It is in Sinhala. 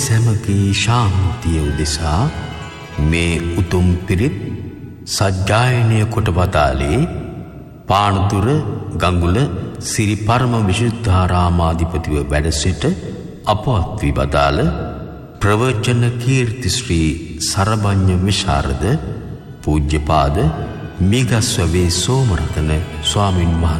සැමකී ශාන්තිය උදෙසා මේ උතුම් පිරිත් සජ්ජායනය කොට වදාළේ පානදුර ගඟුල සිරි පරම විශුද්ධාරාමාධිපතිව වැඩ සිට අපවත් වී වදාළ ප්‍රවචන කීර්ති ශ්‍රී සරභඤ්ඤ විශාරද පූජ්‍යපාද මිගස්වවේ සෝමරතන ස්වාමින් වහන්සේ